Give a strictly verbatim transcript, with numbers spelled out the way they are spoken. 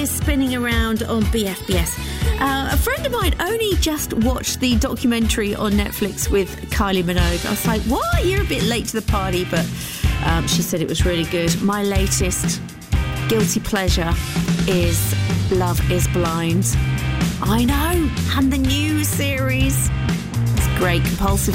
is spinning around on B F B S. Uh, a friend of mine only just watched the documentary on Netflix with Kylie Minogue. I was like, what? You're a bit late to the party, but um, she said it was really good. My latest guilty pleasure is Love is Blind. I know, and the new series. It's great, compulsive